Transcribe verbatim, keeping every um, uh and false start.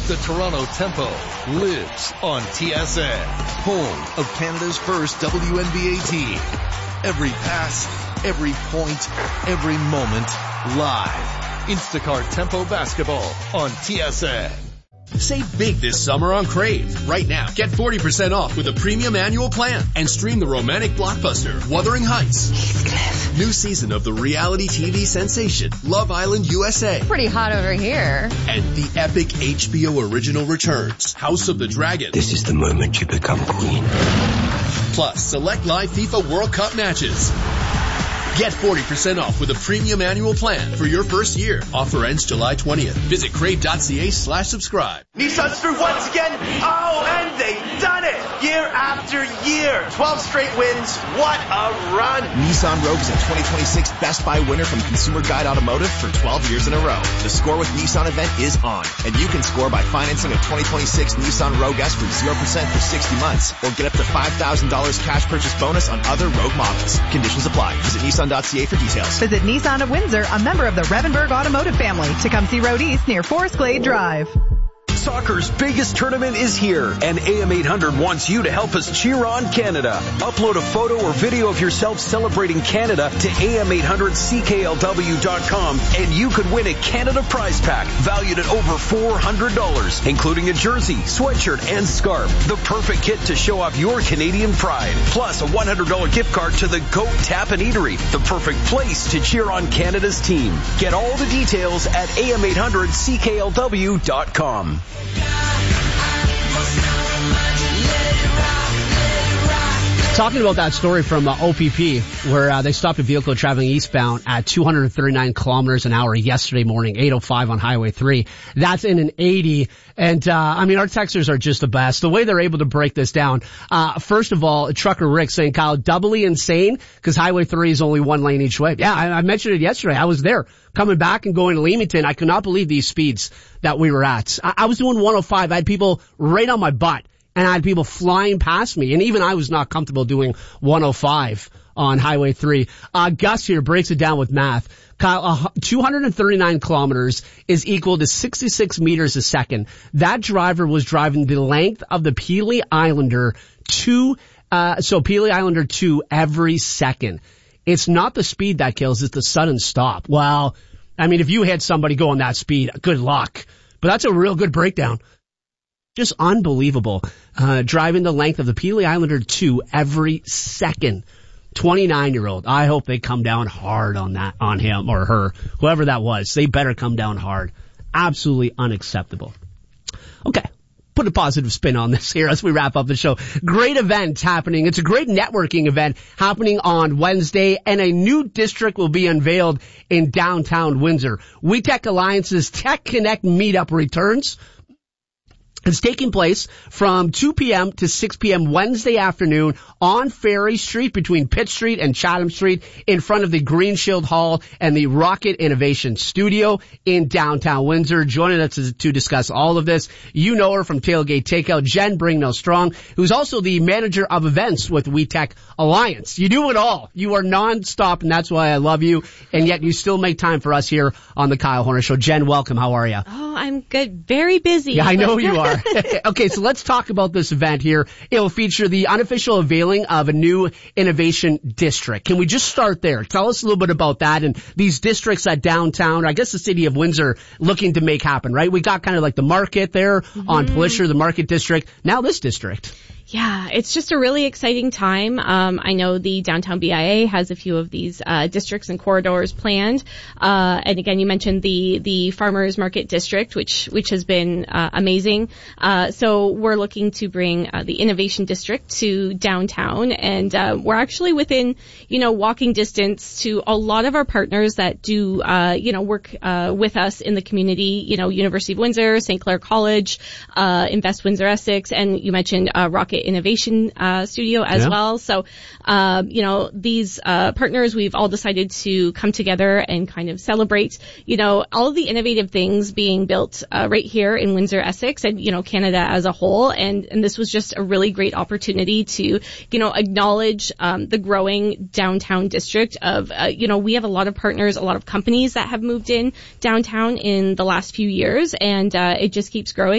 The Toronto Tempo lives on T S N, home of Canada's first W N B A team. Every pass, every point, every moment, live. Instacart Tempo Basketball on T S N. Save big this summer on Crave. Right now, get forty percent off with a premium annual plan and stream the romantic blockbuster Wuthering Heights. Heathcliff. New season of the reality T V sensation Love Island U S A. Pretty hot over here. And the epic H B O original returns, House of the Dragon. This is the moment you become queen. Plus, select live FIFA World Cup matches. Get forty percent off with a premium annual plan for your first year. Offer ends July twentieth. Visit crave.ca slash subscribe. Nissan's through once again. Oh, and they've done it. Year after year. twelve straight wins. What a run. Nissan Rogue is a twenty twenty-six Best Buy winner from Consumer Guide Automotive for twelve years in a row. The Score with Nissan event is on, and you can score by financing a twenty twenty-six Nissan Rogue S for zero percent for sixty months, or get up to five thousand dollars cash purchase bonus on other Rogue models. Conditions apply. Visit Nissan dot C A for details. Visit Nissan of Windsor, a member of the Revenberg Automotive family, to come see Road East near Forest Glade Drive. Soccer's biggest tournament is here, and A M eight hundred wants you to help us cheer on Canada. Upload a photo or video of yourself celebrating Canada to A M eight hundred C K L W dot com, and you could win a Canada prize pack valued at over four hundred dollars, including a jersey, sweatshirt, and scarf. The perfect kit to show off your Canadian pride. Plus a one hundred dollars gift card to the Goat Tap and Eatery, the perfect place to cheer on Canada's team. Get all the details at A M eight hundred C K L W dot com. Talking about that story from uh, O P P, where uh, they stopped a vehicle traveling eastbound at two hundred thirty-nine kilometers an hour yesterday morning, eight oh five on Highway three. That's in an eighty. And, uh, I mean, our texters are just the best. The way they're able to break this down, uh, first of all, Trucker Rick saying, Kyle, doubly insane because Highway three is only one lane each way. Yeah, I, I mentioned it yesterday. I was there coming back and going to Leamington. I could not believe these speeds that we were at. I, I was doing one oh five. I had people right on my butt. And I had people flying past me. And even I was not comfortable doing one oh five on Highway three. Uh, Gus here breaks it down with math. Kyle, uh, two hundred thirty-nine kilometers is equal to sixty-six meters a second. That driver was driving the length of the Pelee Islander two, uh, so Pelee Islander two every second. It's not the speed that kills, it's the sudden stop. Well, I mean, if you had somebody going that speed, good luck. But that's a real good breakdown. Just unbelievable. Uh, driving the length of the Pelee Islander two every second. twenty-nine-year-old. I hope they come down hard on that, on him or her, whoever that was. They better come down hard. Absolutely unacceptable. Okay. Put a positive spin on this here as we wrap up the show. Great event happening. It's a great networking event happening on Wednesday, and a new district will be unveiled in downtown Windsor. WeTech Alliance's Tech Connect meetup returns. It's taking place from two p.m. to six p.m. Wednesday afternoon on Ferry Street between Pitt Street and Chatham Street in front of the Green Shield Hall and the Rocket Innovation Studio in downtown Windsor. Joining us to discuss all of this, you know her from Tailgate Takeout, Jen Bringnell-Strong, who's also the manager of events with WeTech Alliance. You do it all. You are nonstop, and that's why I love you, and yet you still make time for us here on the Kyle Horner Show. Jen, welcome. How are you? Oh, I'm good. Very busy. Yeah, I know you are. Okay, so let's talk about this event here. It will feature the unofficial unveiling of a new innovation district. Can we just start there? Tell us a little bit about that and these districts at downtown, I guess the city of Windsor, looking to make happen, right? We got kind of like the market there mm-hmm. on Plisher, the market district. Now this district. Yeah, it's just a really exciting time. Um, I know the downtown B I A has a few of these uh, districts and corridors planned. Uh, and again, you mentioned the the farmers market district, which which has been uh, amazing. Uh, so we're looking to bring uh, the innovation district to downtown, and uh, we're actually within you know walking distance to a lot of our partners that do uh, you know work uh, with us in the community. You know, University of Windsor, Saint Clair College, uh, Invest Windsor Essex, and you mentioned uh, Rocket Innovation uh, Studio as yeah. well. So, um, you know, these uh, partners, we've all decided to come together and kind of celebrate, you know, all of the innovative things being built uh, right here in Windsor, Essex, and, you know, Canada as a whole. And, and this was just a really great opportunity to, you know, acknowledge um, the growing downtown district of, uh, you know, we have a lot of partners, a lot of companies that have moved in downtown in the last few years, and uh, it just keeps growing.